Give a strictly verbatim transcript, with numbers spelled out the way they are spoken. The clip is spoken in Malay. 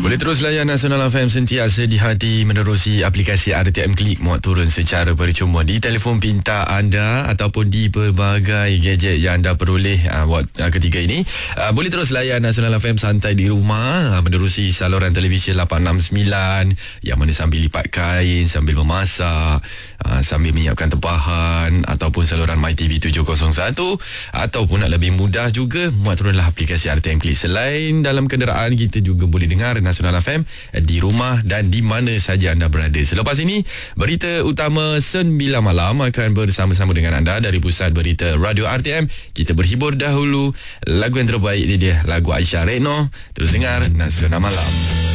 Boleh terus layan Nasional F M sentiasa di hati menerusi aplikasi R T M Klik, muat turun secara percuma di telefon pintar anda ataupun di pelbagai gadget yang anda peroleh uh, buat uh, ketiga ini. Uh, boleh terus layan Nasional F M santai di rumah uh, menerusi saluran televisyen lapan enam sembilan yang mana sambil lipat kain, sambil memasak, uh, sambil menyiapkan tempahan, ataupun saluran MyTV tujuh kosong satu, ataupun nak lebih mudah juga muat turunlah aplikasi R T M Klik. Selain dalam kenderaan, kita juga boleh dengar Nasional F M di rumah dan di mana saja anda berada. Selepas ini, berita utama sembilan malam akan bersama-sama dengan anda dari pusat berita Radio R T M. Kita berhibur dahulu. Lagu yang terbaik dia, dia lagu Aisyah Reno. Terus dengar Nasional Malam.